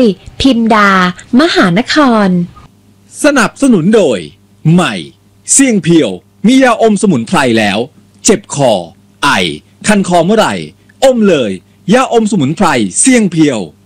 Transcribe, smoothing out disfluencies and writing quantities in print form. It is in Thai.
พิมดามหานครสนับสนุนโดยใหม่เสี่ยงเพียวมียาอมสมุนไพรแล้วเจ็บคอไอคันคอเมื่อไหร่อมเลยยาอมสมุนไพรเสี่ยงเพียว